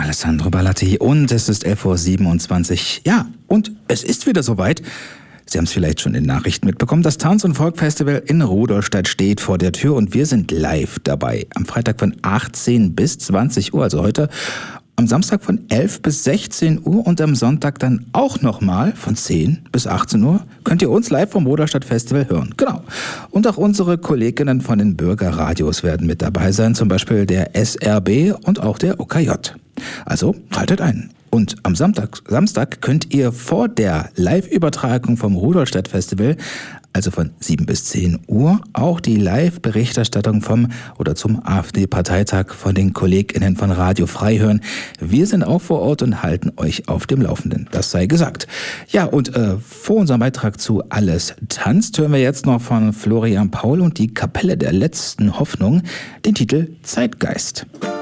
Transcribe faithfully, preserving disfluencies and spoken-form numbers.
Alessandro Ballatti und es ist elf Uhr siebenundzwanzig. Ja, und es ist wieder soweit. Sie haben es vielleicht schon in den Nachrichten mitbekommen. Das Tanz- und Folk-Festival in Rudolstadt steht vor der Tür und wir sind live dabei. Am Freitag von achtzehn bis zwanzig Uhr, also heute. Am Samstag von elf bis sechzehn Uhr und am Sonntag dann auch nochmal von zehn bis achtzehn Uhr könnt ihr uns live vom Rudolstadt Festival hören. Genau. Und auch unsere Kolleginnen von den Bürgerradios werden mit dabei sein, zum Beispiel der S R B und auch der O K J. Also schaltet ein. Und am Samstag, Samstag könnt ihr vor der Live-Übertragung vom Rudolstadt Festival, also von sieben bis zehn Uhr, auch die Live-Berichterstattung vom oder zum AfD-Parteitag von den KollegInnen von Radio Frei hören. Wir sind auch vor Ort und halten euch auf dem Laufenden. Das sei gesagt. Ja, und äh, vor unserem Beitrag zu Alles tanzt hören wir jetzt noch von Florian Paul und die Kapelle der letzten Hoffnung den Titel Zeitgeist.